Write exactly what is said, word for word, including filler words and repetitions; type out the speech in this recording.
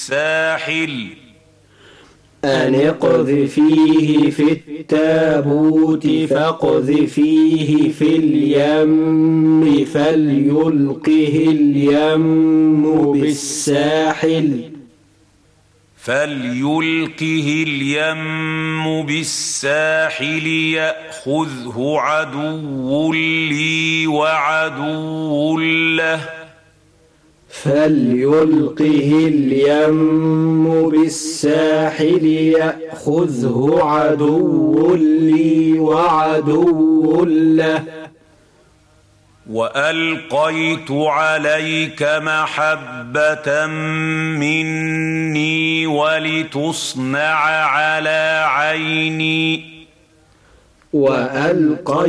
بالساحل أن اقذفيه في التابوت فاقذفيه في اليم فليلقه اليم بالساحل فليلقه اليم بالساحل يأخذه عدو لي وعدو له فليلقه اليم بالساحل يأخذه عدو لي وعدو له وألقيت عليك محبة مني ولتصنع على عيني وألقيت